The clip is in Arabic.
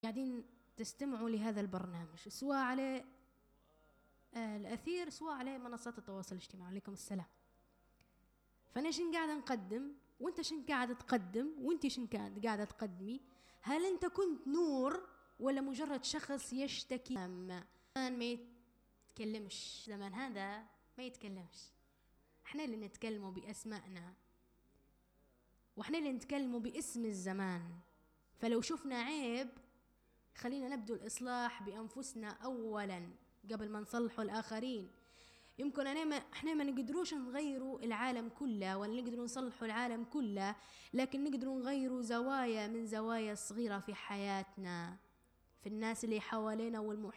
قاعدين تستمعوا لهذا البرنامج سواء على الأثير سواء على منصات التواصل الاجتماعي. عليكم السلام. فأنا شن قاعدة نقدم وانت شن قاعدة تقدم وانت شن قاعدة تقدمي؟ هل انت كنت نور ولا مجرد شخص يشتكي؟ زمان ما يتكلمش، زمان هذا ما يتكلمش، احنا اللي نتكلموا بأسمائنا واحنا اللي نتكلموا باسم الزمان. فلو شفنا عيب خلينا نبدو الإصلاح بأنفسنا أولا قبل ما نصلحوا الآخرين. يمكن احنا ما نقدروش نغيروا العالم كله ولا نقدروا نصلحوا العالم كله، لكن نقدروا نغيروا زوايا من زوايا صغيرة في حياتنا، في الناس اللي حوالينا والمحيط.